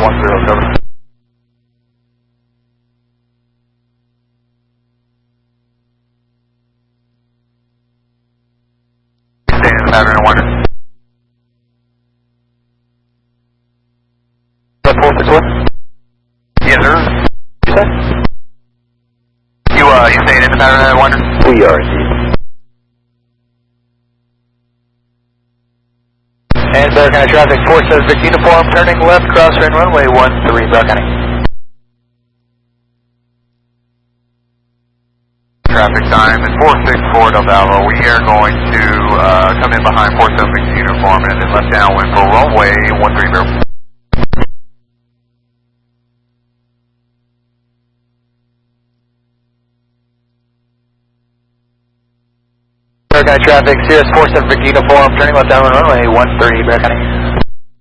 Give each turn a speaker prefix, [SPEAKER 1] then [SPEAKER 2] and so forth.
[SPEAKER 1] 10, cover. Stay in the pattern, Wonder. Is that 461? Yes, sir. You said? You staying in the pattern, Wonder?
[SPEAKER 2] We are indeed.
[SPEAKER 1] And Broward County traffic, 476 uniform, turning left, crosswind runway 13, Broward County. Traffic time is 464 Delta Alpha. We are going to come in behind 476 uniform and then left downwind for runway 130. Broward County traffic, Sirius 476 uniform, turning left downwind runway 13, Broward County.